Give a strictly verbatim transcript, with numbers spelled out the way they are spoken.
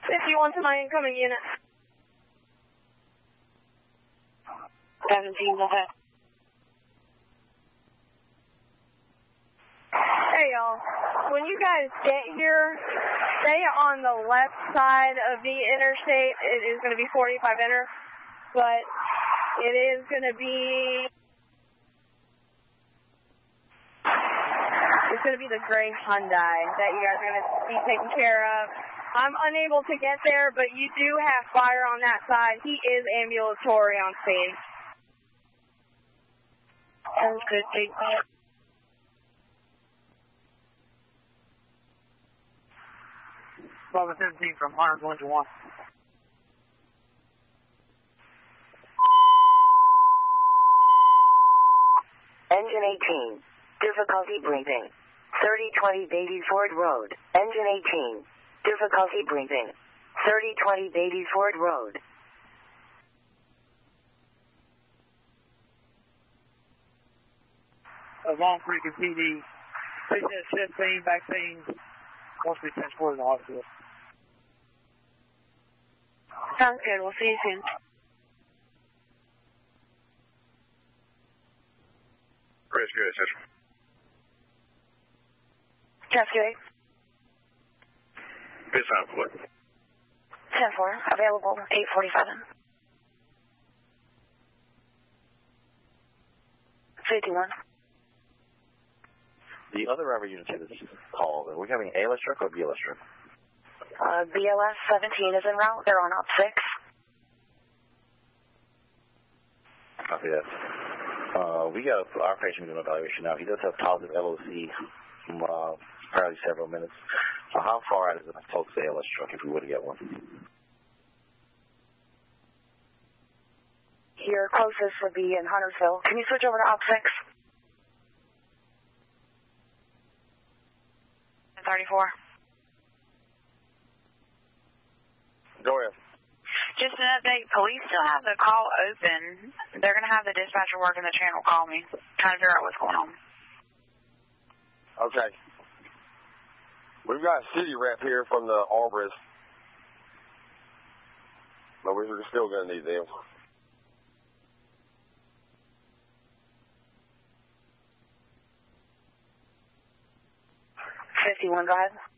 fifty-one to my incoming unit. seventeen, go ahead. Hey, y'all. When you guys get here, stay on the left side of the interstate. It is going to be forty-five enter, but it is going to be... It's going to be the gray Hyundai that you guys are going to be taken care of. I'm unable to get there, but you do have fire on that side. He is ambulatory on scene. Sounds good, take that. Bravo seventeen from Hunter going to one. Engine eighteen, difficulty breathing. thirty twenty Beatty Ford Road. Engine eighteen, difficulty breathing. thirty twenty Beatty Ford Road. Long Creek and P D. Patient fifteen, vaccine. Once we transport in the hospital. Sounds good. We'll see you soon. Rescue eight, Central. Rescue eight. Good time for what? ten four, available, eight forty-seven. fifty-one. The other driver units here this call, are we having A L S truck or B L S truck? Uh, B L S seventeen is en route. They're on up six. Copy that. Uh, we got our patient doing an evaluation now. He does have positive L O C from uh, probably several minutes. So how far out is it close to the A L S truck if we were to get one? Your closest would be in Huntersville. Can you switch over to op six? thirty-four. Go ahead. Just an update. Police still have the call open. They're going to have the dispatcher working the channel call me, trying to figure out what's going on. Okay. We've got a city rep here from the Arborist, but we're still going to need them. fifty-one, go ahead.